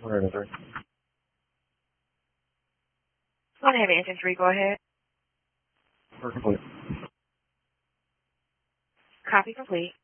103. One heavy infantry, go ahead. We're complete. Copy complete.